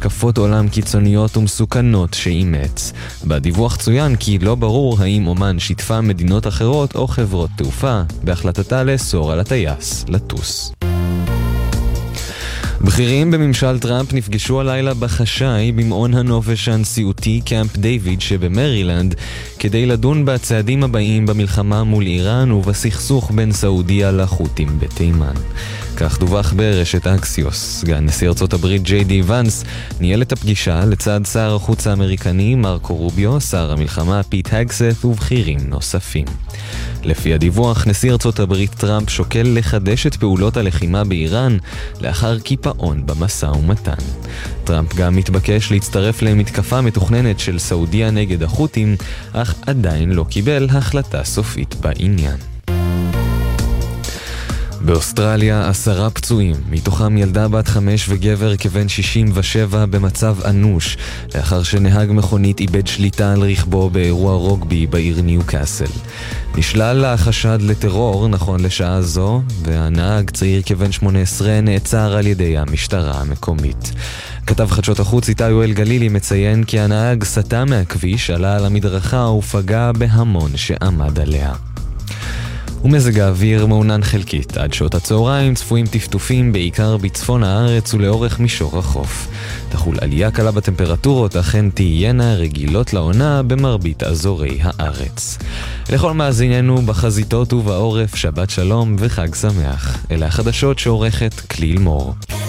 השקפות עולם קיצוניות ומסוכנות שאימץ. בדיווח צוין כי לא ברור האם אומן שיתפה מדינות אחרות או חברות תעופה בהחלטתה לאסור על הטייס לטוס. בכירים בממשל טראמפ נפגשו הלילה בחשאי במעון הנופש הנשיאותי קמפ דיוויד שבמרילנד כדי לדון בצעדים הבאים במלחמה מול איראן ובסכסוך בין סעודיה לחות'ים בתימן. כך דווח ברשת אקסיוס. סגן נשיא ארצות הברית ג'יי די ונס ניהל את הפגישה לצד שר החוץ האמריקני מרקו רוביו, שר המלחמה פיט הגסת ובכירים נוספים. לפי הדיווח, נשיא ארצות הברית טראמפ שוקל לחדש את פעולות הלחימה באיראן לאחר קיפאון במשא ומתן. טראמפ גם מתבקש להצטרף למתקפה מתוכננת של סעודיה נגד החות'ים, אך עדיין לא קיבל החלטה סופית בעניין. באוסטרליה 10 פצועים, מתוכם ילדה בת 5 וגבר כבן 67 במצב אנוש, לאחר שנהג מכונית איבד שליטה על רכבו באירוע רוגבי בעיר ניוקאסל. נשלל החשד לטרור נכון לשעה זו, והנהג צעיר כבן 18 נעצר על ידי המשטרה המקומית. כתב חדשות החוץ איתי יואל גלילי מציין כי הנהג סטה מהכביש, עלה על המדרכה ופגע בהמון שעמד עליה. ומזג האוויר מעונן חלקית. עד שעות הצהריים צפויים טפטופים בעיקר בצפון הארץ ולאורך מישור החוף. תחול עלייה קלה בטמפרטורות, אכן תהיינה רגילות לעונה במרבית אזורי הארץ. לכל מאזיננו בחזיתות ובעורף, שבת שלום וחג שמח. אלה החדשות שעורכת כליל מור.